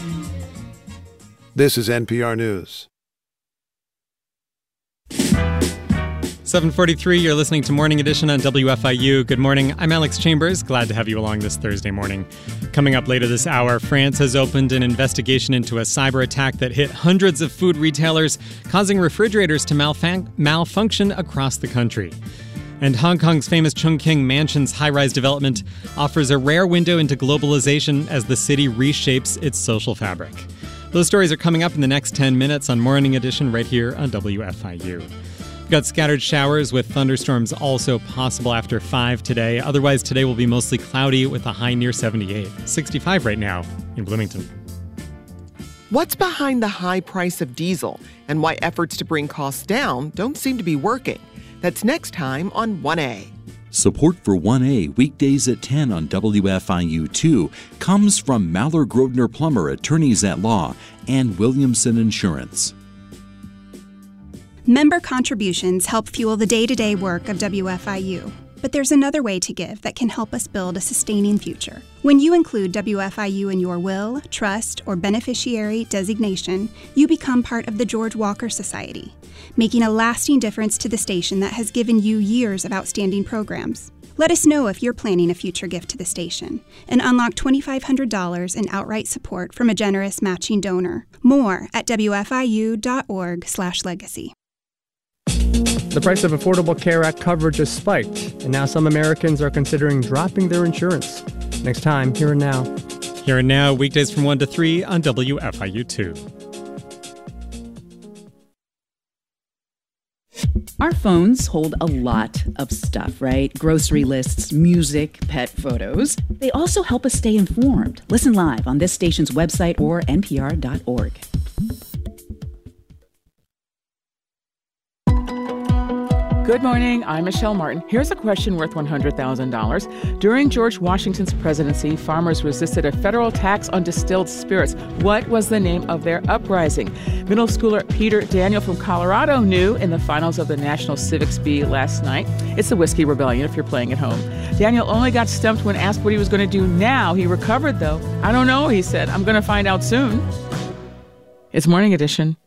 This is NPR News. 7:43, you're listening to Morning Edition on WFIU. Good morning, I'm Alex Chambers. Glad to have you along this Thursday morning. Coming up later this hour, France has opened an investigation into a cyber attack that hit hundreds of food retailers, causing refrigerators to malfunction across the country. And Hong Kong's famous Chungking Mansion's high-rise development offers a rare window into globalization as the city reshapes its social fabric. Those stories are coming up in the next 10 minutes on Morning Edition right here on WFIU. We've got scattered showers with thunderstorms also possible after 5 today. Otherwise, today will be mostly cloudy with a high near 78. 65 right now in Bloomington. What's behind the high price of diesel and why efforts to bring costs down don't seem to be working? That's next time on 1A. Support for 1A weekdays at 10 on WFIU2 comes from Maller Grodner Plummer, attorneys at law, and Williamson Insurance. Member contributions help fuel the day-to-day work of WFIU. But there's another way to give that can help us build a sustaining future. When you include WFIU in your will, trust, or beneficiary designation, you become part of the George Walker Society, making a lasting difference to the station that has given you years of outstanding programs. Let us know if you're planning a future gift to the station and unlock $2,500 in outright support from a generous matching donor. More at WFIU.org/legacy. The price of Affordable Care Act coverage has spiked, and now some Americans are considering dropping their insurance. Next time, Here and Now. Here and Now, weekdays from 1 to 3 on WFIU2. Our phones hold a lot of stuff, right? Grocery lists, music, pet photos. They also help us stay informed. Listen live on this station's website or npr.org. Good morning, I'm Michelle Martin. Here's a question worth $100,000. During George Washington's presidency, farmers resisted a federal tax on distilled spirits. What was the name of their uprising? Middle schooler Peter Daniel from Colorado knew in the finals of the National Civics Bee last night. It's the Whiskey Rebellion if you're playing at home. Daniel only got stumped when asked what he was going to do now. He recovered, though. I don't know, he said. I'm going to find out soon. It's Morning Edition.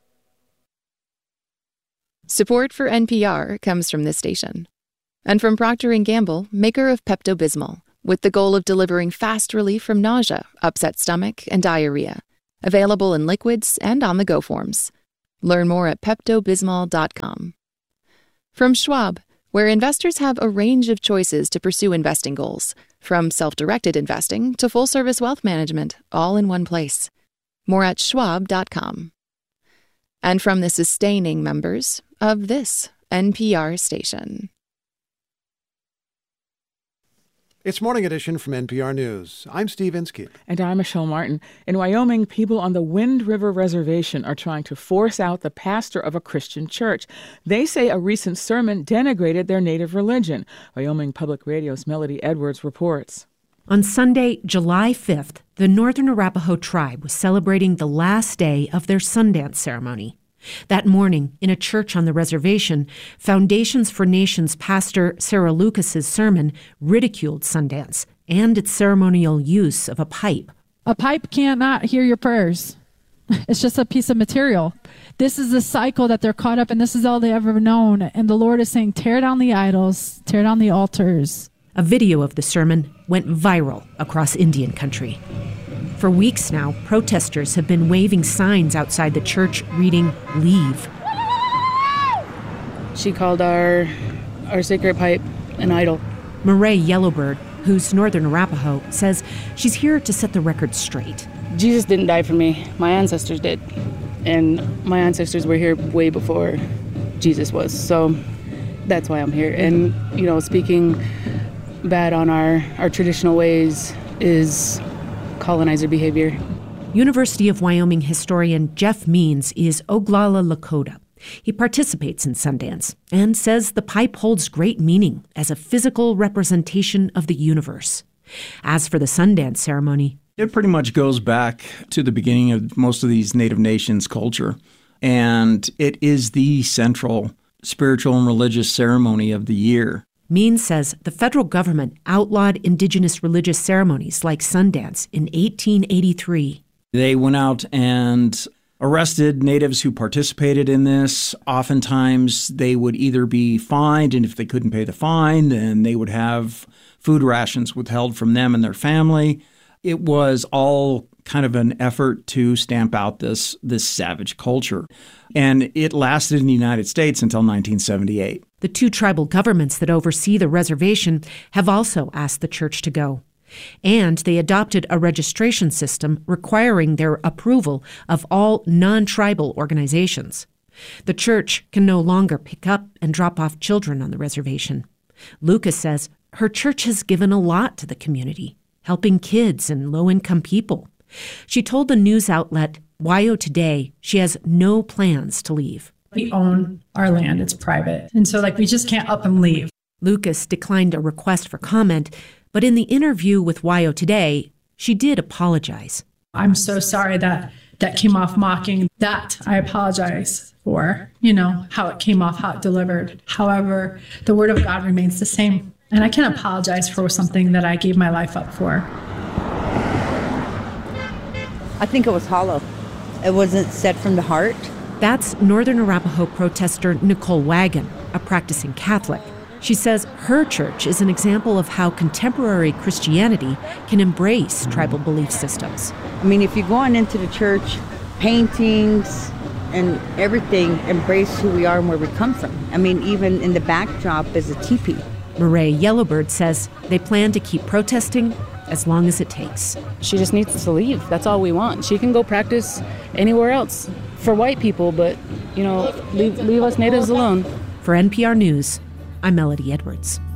Support for NPR comes from this station. And from Procter & Gamble, maker of Pepto-Bismol, with the goal of delivering fast relief from nausea, upset stomach, and diarrhea. Available in liquids and on-the-go forms. Learn more at PeptoBismol.com. From Schwab, where investors have a range of choices to pursue investing goals, from self-directed investing to full-service wealth management, all in one place. More at Schwab.com. And from the sustaining members of this NPR station. It's Morning Edition from NPR News. I'm Steve Inskeep. And I'm Michelle Martin. In Wyoming, people on the Wind River Reservation are trying to force out the pastor of a Christian church. They say a recent sermon denigrated their native religion. Wyoming Public Radio's Melody Edwards reports. On Sunday, July 5th, the Northern Arapaho tribe was celebrating the last day of their Sundance ceremony. That morning, in a church on the reservation, Foundations for Nations pastor Sarah Lucas's sermon ridiculed Sundance and its ceremonial use of a pipe. A pipe cannot hear your prayers. It's just a piece of material. This is the cycle that they're caught up in. This is all they've ever known. And the Lord is saying, tear down the idols, tear down the altars. A video of the sermon went viral across Indian country. For weeks now, protesters have been waving signs outside the church reading, "Leave." She called our sacred pipe an idol. Murray Yellowbird, who's Northern Arapaho, says she's here to set the record straight. Jesus didn't die for me. My ancestors did. And my ancestors were here way before Jesus was. So that's why I'm here. And, speaking bad on our traditional ways is colonizer behavior. University of Wyoming historian Jeff Means is Oglala Lakota. He participates in Sundance and says the pipe holds great meaning as a physical representation of the universe. As for the Sundance ceremony, it pretty much goes back to the beginning of most of these Native Nations culture. And it is the central spiritual and religious ceremony of the year. Means says the federal government outlawed indigenous religious ceremonies like Sundance in 1883. They went out and arrested natives who participated in this. Oftentimes, they would either be fined, and if they couldn't pay the fine, then they would have food rations withheld from them and their family. It was all kind of an effort to stamp out this savage culture. And it lasted in the United States until 1978. The 2 tribal governments that oversee the reservation have also asked the church to go. And they adopted a registration system requiring their approval of all non-tribal organizations. The church can no longer pick up and drop off children on the reservation. Lucas says her church has given a lot to the community, helping kids and low-income people. She told the news outlet WYO Today she has no plans to leave. We own our land. It's private. And so, we just can't up and leave. Lucas declined a request for comment, but in the interview with WYO Today, she did apologize. I'm so sorry that came off mocking. That I apologize for, how it came off, how it delivered. However, the word of God remains the same. And I can't apologize for something that I gave my life up for. I think it was hollow. It wasn't said from the heart. That's Northern Arapaho protester Nicole Wagon, a practicing Catholic. She says her church is an example of how contemporary Christianity can embrace tribal belief systems. I mean, if you go on into the church, paintings and everything embrace who we are and where we come from. I mean, even in the backdrop is a teepee. Marae Yellowbird says they plan to keep protesting as long as it takes. She just needs to leave. That's all we want. She can go practice anywhere else for white people, but, leave us natives alone. For NPR News, I'm Melody Edwards.